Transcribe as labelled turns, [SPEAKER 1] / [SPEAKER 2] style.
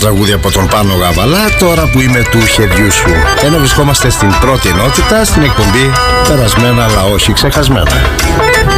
[SPEAKER 1] τραγούδι από τον Πάνο Γαβαλά, τώρα που είμαι του χεριού σου. Ενώ βρισκόμαστε στην πρώτη ενότητα, στην εκπομπή Περασμένα αλλά όχι ξεχασμένα.